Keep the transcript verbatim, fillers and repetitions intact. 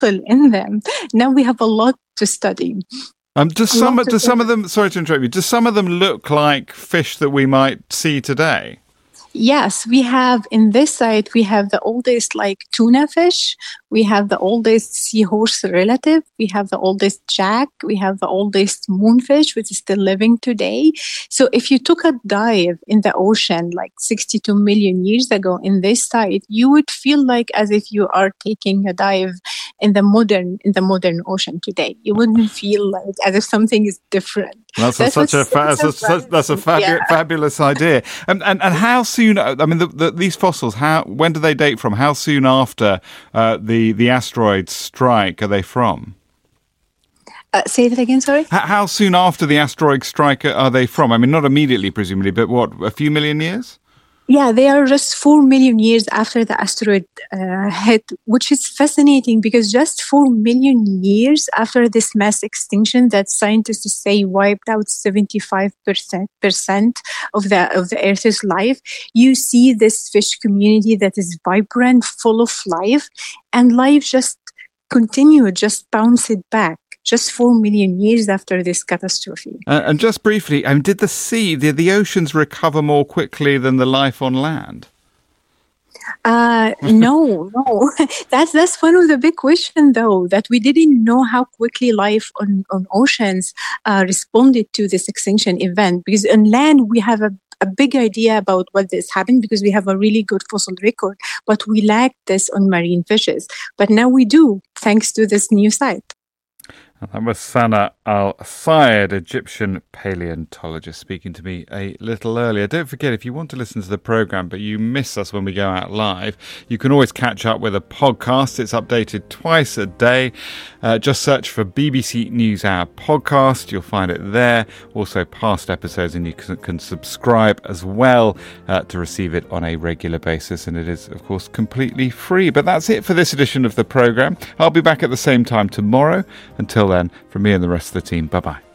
fossil in them. Now we have a lot to study. Um, does some, do some of them, sorry to interrupt you, does some of them look like fish that we might see today? Yes, we have in this site, we have the oldest like tuna fish. We have the oldest seahorse relative. We have the oldest jack. We have the oldest moonfish, which is still living today. So if you took a dive in the ocean like sixty-two million years ago in this site, you would feel like as if you are taking a dive in the modern in the modern ocean today. You wouldn't feel like as if something is different. That's, that's a, such a fa- that's, a, that's a fabu- yeah. fabulous idea. And, and and how soon? I mean, the, the, these fossils. How when do they date from? How soon after uh, the the asteroids strike are they from? Uh, say that again. Sorry. How, how soon after the asteroid strike are they from? I mean, not immediately, presumably, but what? A few million years? Yeah, they are just four million years after the asteroid uh, hit, which is fascinating because just four million years after this mass extinction that scientists say wiped out seventy-five percent of the of the Earth's life, you see this fish community that is vibrant, full of life, and life just continued, just bounced back. Just four million years after this catastrophe. Uh, and just briefly, I mean, did the sea, the, the oceans recover more quickly than the life on land? Uh, no, no. That's that's one of the big questions, though, that we didn't know how quickly life on, on oceans uh, responded to this extinction event. Because on land, we have a a big idea about what this happened because we have a really good fossil record, but we lack this on marine fishes. But now we do, thanks to this new site. That was Sana Al-Sayed, Egyptian paleontologist, speaking to me a little earlier. Don't forget, if you want to listen to the programme but you miss us when we go out live, you can always catch up with a podcast. It's updated twice a day. Uh, just search for B B C NewsHour podcast. You'll find it there. Also past episodes, and you can, can subscribe as well uh, to receive it on a regular basis. And it is, of course, completely free. But that's it for this edition of the programme. I'll be back at the same time tomorrow. Until then, from me and the rest of the team, bye-bye.